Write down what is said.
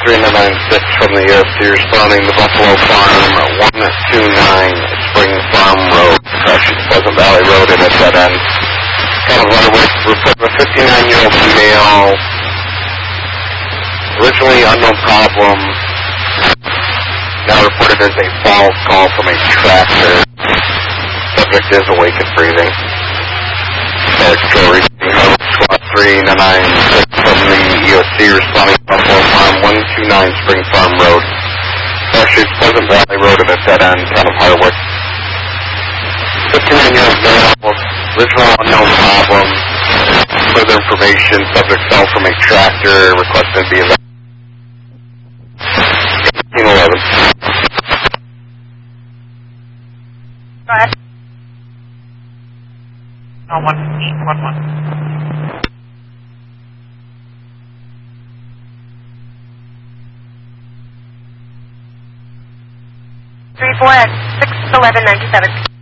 3996 from the EOC responding to Buffalo Farm, 129 Spring Farm Road. Crash at Pleasant Valley Road and at that end. Kind of runaway report of a 59-year-old female. Originally unknown problem. Now reported as a false call from a tractor. Subject is awake and breathing. Story Squad 3996 from the EOC responding to Buffalo Farm, 129 Spring Farm Road. Actually, it's Pleasant Valley Road at a dead end, town of Hardwick. 59-year-old male, original unknown problem. Further information, subject fell from a tractor, requested to be evacuated. 1511. Go ahead. Oh, 1811. 34 at 61197.